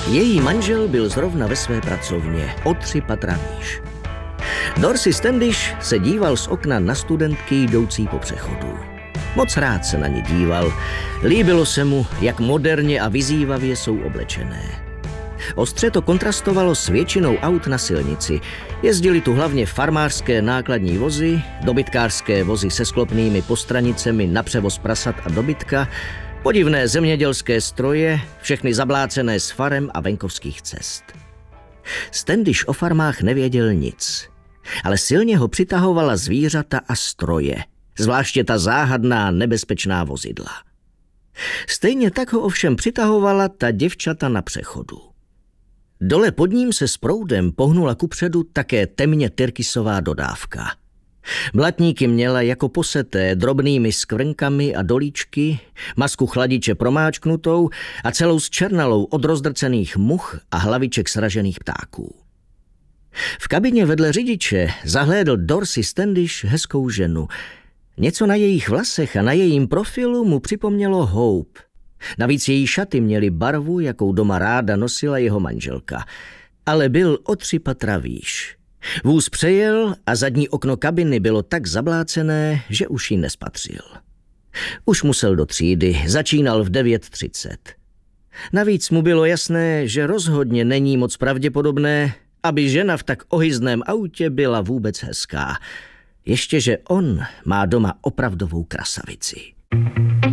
Její manžel byl zrovna ve své pracovně, o 3 patra výš. Dorsey Standish se díval z okna na studentky jdoucí po přechodu. Moc rád se na ně díval. Líbilo se mu, jak moderně a vyzývavě jsou oblečené. Ostře to kontrastovalo s většinou aut na silnici. Jezdili tu hlavně farmářské nákladní vozy, dobytkářské vozy se sklopnými postranicemi na převoz prasat a dobytka, podivné zemědělské stroje, všechny zablácené z farem a venkovských cest. Standish o farmách nevěděl nic, ale silně ho přitahovala zvířata a stroje, zvláště ta záhadná nebezpečná vozidla. Stejně tak ho ovšem přitahovala ta děvčata na přechodu. Dole pod ním se s proudem pohnula kupředu také temně tyrkysová dodávka. Blatníky měla jako poseté drobnými skvrnkami a dolíčky, masku chladiče promáčknutou a celou zčernalou od rozdrcených much a hlaviček sražených ptáků. V kabině vedle řidiče zahlédl Dorsey Standish hezkou ženu. Něco na jejich vlasech a na jejím profilu mu připomnělo Hope. Navíc její šaty měly barvu, jakou doma ráda nosila jeho manželka. Ale byl o 3 patra výš. Vůz přejel a zadní okno kabiny bylo tak zablácené, že už ji nespatřil. Už musel do třídy, začínal v 9:30. Navíc mu bylo jasné, že rozhodně není moc pravděpodobné, aby žena v tak ohyzném autě byla vůbec hezká. Ještě, že on má doma opravdovou krasavici.